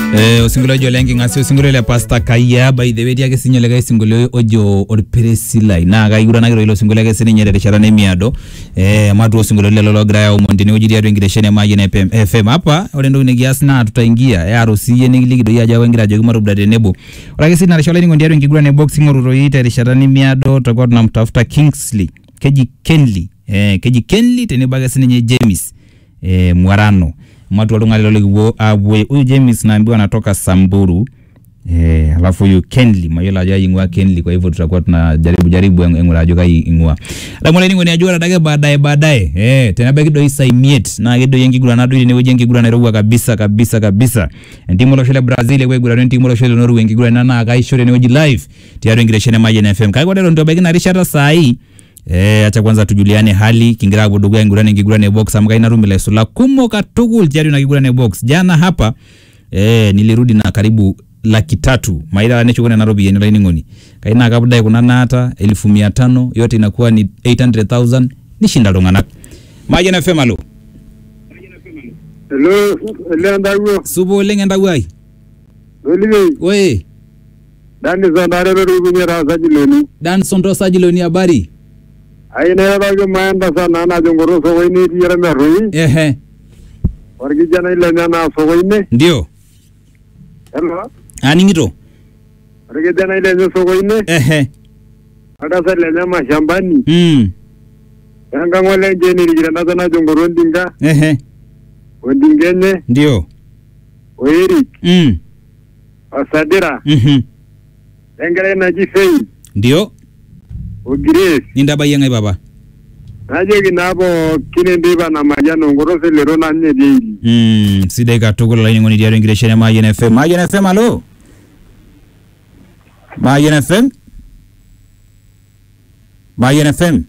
Osingolo ojo lengi ngasi osingolo le pasta kaya by the way yake sinyole ga singolo ojo orperesila na ga igura na giro singolo ga sininye de shara ne miado matu osingolo le lolo gra ya umondini ojiri ya ingireshene maji na FM hapa ole ndo negias na tutaingia ya rosi ye nigiligido ya jawe ngira jogi maru brade nebo orake sina na shole ningo ngigura ne boxing oruro yita de shara ne miado tutakuwa tunamtafuta Kingsley Keji Kenley tenebaga sininye James Mwarano matu walungali lolo kibo abwe uyu James naambiwa anatoka Samburu alafu uyu Kenley mayola aja ingwa Kenley kwa hivyo tutakuwa tunajaribu engula ajoka ingwa ramole ningo ni ajora dage baadaye tena bagi do isa imiet na gedo yengi gura nadu ni wejengi gura na ruwa kabisa ndimo lo shele Brazil we gura ndimo lo shele Norway ngi gura na ga ishore ni weji live tiaro ingireshene maji na FM kai kwa ndo bagi na Richard sai acha kwanza tujuliane hali kingira bodogo yangu ngigurane box amgaina rumile sula kumo katugul jari na ngigurane box jana hapa nilirudi na karibu 300,000 maila anechukona Nairobi yenye line ngoni kaina kabudai kuna nata 1500 yote inakuwa ni 800,000 nishinda longana maji na FM alo hello lendawo subo lengenda wai we Dan Sondare rubunyera sajiloni Dan Sondo sajiloni habari aina yabaga maanda sana na jongoro so wini tiyara merui wargi jana ile nyana so wini ndio hello aningito wargi jana ile so wini ada sa ile nyama shambani yanga ngole jeni ligiranda sana jongoro ndinga ondingenye ndio oeri asadira engere na jifei ndio Ogires ninda bayenga baba aje ginabo kinendiba na majano ngorose lero na nyedi sidai ka tugula la ngoni diaro ingireshene maji na FM alo maji na FM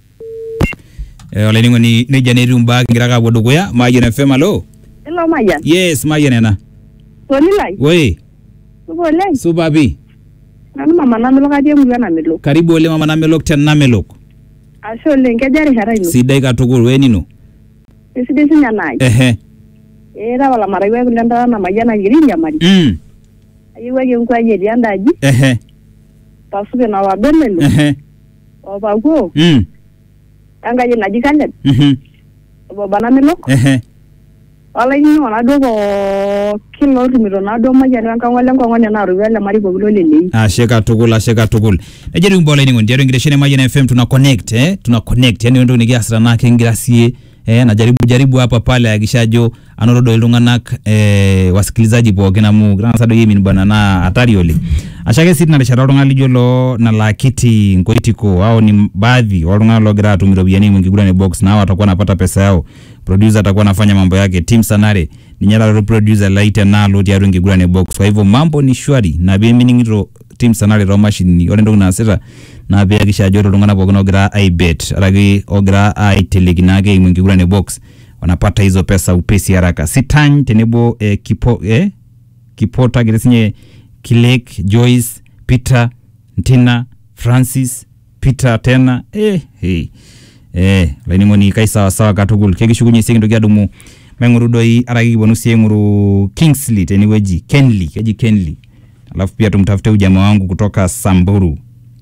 ole ngoni ne janeru mba ngira ka bodugo ya maji na FM alo hello Mayan yes maji na Tony lai we subole subabi nanu mama namelok aje mulu na melok karibu ole mama namelok ten namelok asho lenge jari haraino sidai ka tugul we nino sidai sinya nai era wala maraiwe kulenda na majana girinja mari ayiwe ngu aje dianda aji pasuke na wabelelo obago angaje najikande baba namelok wala yino na dogo kilo rimiro na do majani wankangole ngongone na ruwele mari boglo lele sheka tugul ejeri umbola ningo ndiaro ngireshene maji na FM tuna connect yani ndo nigi asra na kengirasie na jaribu hapa pale agishajo anorodo ilunganak wasikilizaji boge na mu gran sado yemi bana na hatari ole ashake sit na leshara rongali jolo na lakiti ngoitiko au ni baadhi walunga logira tumiro biyani ngigura ni box na watakuwa napata pesa yao producer atakuwa anafanya mambo yake team sanare ni nyara producer light na load ya ngigura ni box kwa hivyo mambo ni shwari na bimi ngiro team sanare ro machine ole ndo na sera na bia kisha joro lungana bogono gra ibet ragi ogra iteleginage ngigura ni box wanapata hizo pesa upesi haraka sitany tenebo Kipota giresinye Kilek Joyce Peter Ntina Francis Peter tena laini ngoni kai sawa katugul kegishugunye singi ndogia dumu mengurudo yi aragi bonusie nguru Kingsley teniweji Kenley alafu pia tumtafute ujamaa wangu kutoka Samburu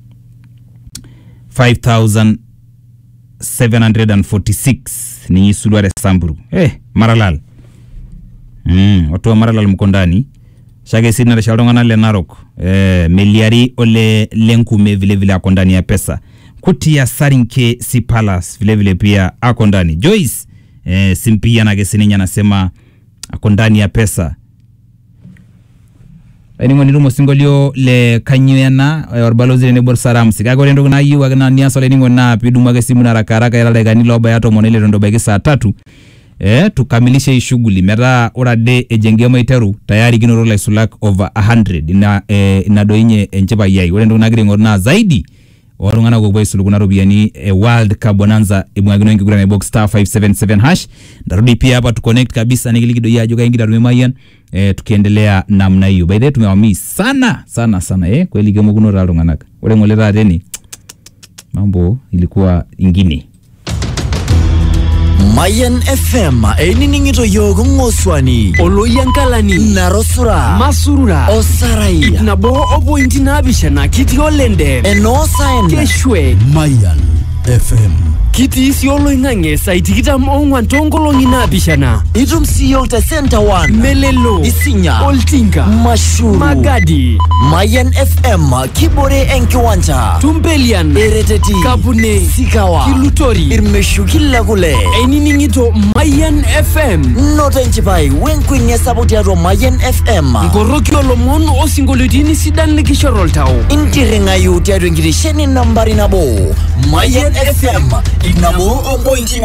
5746 ni Sulware Samburu Maralal watu wa Maralal mkondani shage sina la shalongana le Narok Meliari ole lenkume vile akondani ya pesa kuti ya Sarinke si Palace vile pia akondani Joyce simpia na gesininya anasema akondani ya pesa Aingo nirumo singolio le kanyena orbalozi ne borsaram sigago ndo na yiwa na niaso le ningo na piduma ke simu na rakaraka ila gani loba yato monele ndo bege saa 3 tukamilishe shughuli mera orade ejenge maiteru tayari ginoro la sulak over 100 ina doinye encheba yai ndo na gringo na zaidi warungana go boys luguna rubiani world kabonanza imwagino ngigura na box star 577 hash ndarudi pia hapa tu connect kabisa nigiligido ya joka ingira rumemayan tukiendelea namna hiyo by the way tumewami sana kweli gemo kuno ralunganaka ole ngolera teni mambo ilikuwa ingine Mayan FM eniningito yogo ngoswani Oloyankalani Narosura Masurura Osarai Nabo obo intina bishana kiti olende Enosaen Keshwe Mayan FM Kiti isi oloingange saitikitam ongwan tongolongi na bishana Itum siyolta Center 1 Melelo Isinya Oltinga Mashuru Magadi Mayan FM Kibore Enkiwanja Tumbelian Ereteti Kabune Sikawa Kilutori Irmeshu Kilagule Eniningito Mayan FM Nota nchipai Wenkwinye sabutiaro Mayan FM Ngoroki olomon osingolitini sidan likishorol tao Intiringa yu tiaro ngirisheni nambari nabo Mayan FM Inabo 1.9